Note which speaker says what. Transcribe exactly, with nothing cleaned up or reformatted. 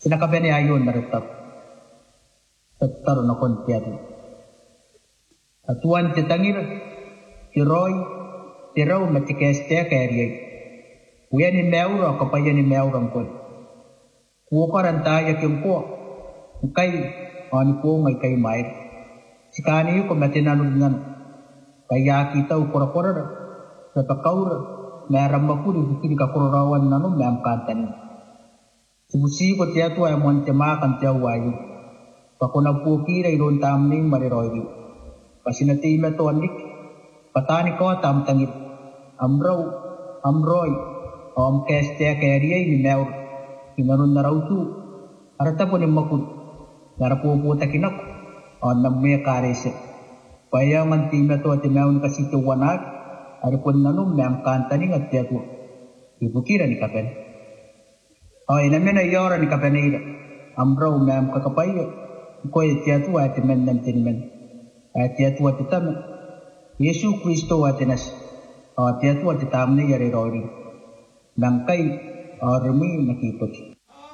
Speaker 1: sinakabene ayon narutab tatar na kontiado atuan titangir tiroy tiraw matikeste kariye uyani meura kapayani meura kon kuokaran taya kimko kai ani ko ngai kai mai sikani ko matinanun nan kaya kita ukora kora sa kaur meram makuri bukini ka kororawan nanu mem kantani sibusi ko tiya tu ay mon tema kan tiya wayu pakona puki rai ron tamni mari roidi pasinati me to andik patani ko tam tangit amrau amroi om keste kariye ni meur inanun narautu arata po ni makut narapu po takinak on namme karese paya manti me to ati meun kasito wanak aripun nanu mem kantani ngatya tu ibukira ni kapen oh ina mena yora ni kapen ida amrau mem kakapayo ko tia tu ati men nan tin men ati tu ati tam Yesu Kristo ati nas ati tu ati tam ni yari rori nangkai armi nakipot